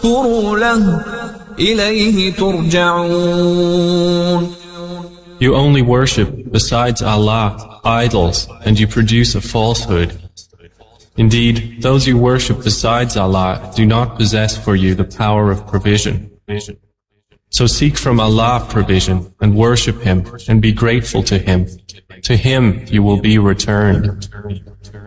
فاستغفروا له إليه ترجعون. You only worship besides Allah idols, and you produce a falsehood. Indeed, those you worship besides Allah do not possess for you the power of provision. So seek from Allah provision and worship Him and be grateful to Him. To Him you will be returned.